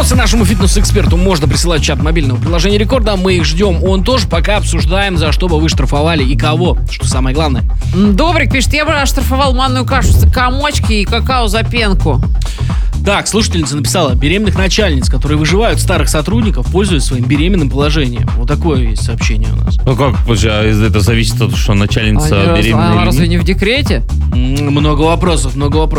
Вопросы нашему фитнес-эксперту можно присылать в чат мобильного приложения Рекорда. Мы их ждем. Он тоже пока обсуждаем, за что бы вы штрафовали и кого. Что самое главное. Добрик пишет, я бы оштрафовал манную кашу за комочки и какао за пенку. Так, слушательница написала: беременных начальниц, которые выживают старых сотрудников, пользуясь своим беременным положением. Вот такое есть сообщение у нас. Ну как, это зависит от того, что начальница беременная или разве не в декрете? Много вопросов.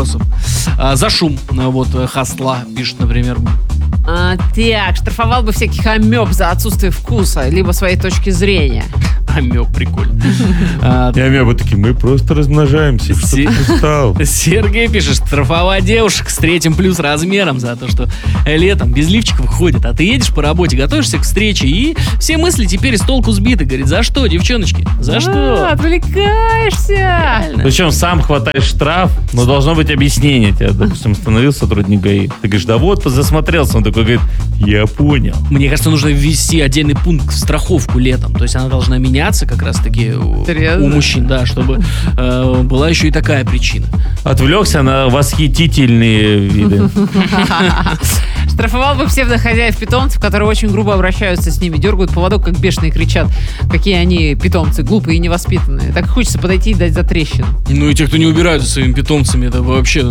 За шум. Вот Хастла пишет, например. Так, штрафовал бы всяких амеб за отсутствие вкуса, либо своей точки зрения. Амеб, прикольно. И амебы такие, мы просто размножаемся. Что ты устал? Сергей пишет: штрафовать девушек с 3+ размером за то, что летом без лифчиков ходят, а ты едешь по работе, готовишься к встрече, и все мысли теперь с толку сбиты. Говорит, за что, девчоночки? За что? Отвлекаешься. Причем сам хватаешь штраф, но должно быть объяснение. Тебя, допустим, остановил сотрудник ГАИ. Ты говоришь, да вот, засмотрелся. Он такой говорит, я понял. Мне кажется, нужно ввести отдельный пункт в страховку летом. То есть она должна меняться как раз-таки у мужчин, да, чтобы была еще и такая причина. Отвлекся на восхитительные виды. Штрафовал бы псевдохозяев питомцев, которые очень грубо обращаются с ними, дергают поводок, как бешеные, кричат, какие они питомцы, глупые и невоспитанные. Так хочется подойти и дать за трещину. Ну и те, кто не убирают за своими питомцами, это вообще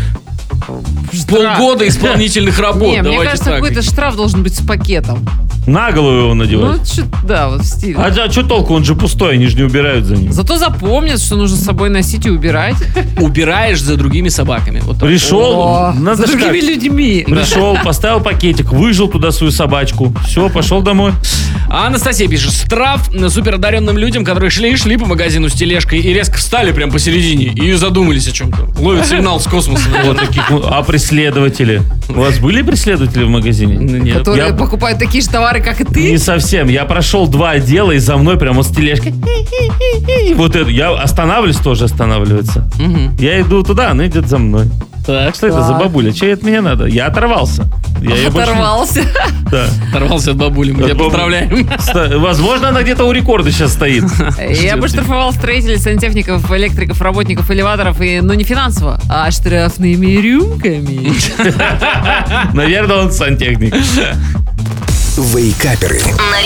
полгода исполнительных работ. Не, мне кажется, какой-то штраф должен быть с пакетом. На голову его надевать. Ну, да, вот в стиле. А что толку? Он же пустой, они же не убирают за ним. Зато запомнят, что нужно с собой носить и убирать. Убираешь за другими собаками. Вот пришел, за другими людьми. Пришел, поставил пакетик, выжил туда свою собачку. Все, пошел домой. А Анастасия пишет: штраф суперодаренным людям, которые шли по магазину с тележкой и резко встали прямо посередине и задумались о чем-то. Ловят сигнал с космоса. Вот таких. А преследователи? У вас были преследователи в магазине? Нет. Которые покупают такие же товары, как и ты? Не совсем. Я прошел 2 отдела, и за мной прямо с тележкой. Вот это. Я останавливаюсь, тоже останавливается. Я иду туда, она идет за мной. Так, что это за бабуля? Че от меня надо? Я оторвался. Оторвался? Да. Оторвался от бабули. Мы тебя поздравляем. Возможно, она где-то у Рекорда сейчас стоит. Я бы штрафовал строителей, сантехников, электриков, работников элеваторов, но не финансово, а штрафными рюмками. Наверное, он сантехник. Вейкаперы. На